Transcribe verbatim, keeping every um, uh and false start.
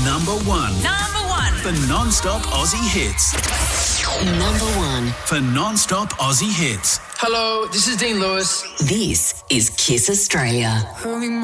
Number one. Number one. For non-stop Aussie hits. Number one. For non-stop Aussie hits. Hello, this is Dean Lewis. This is Kiss Australia.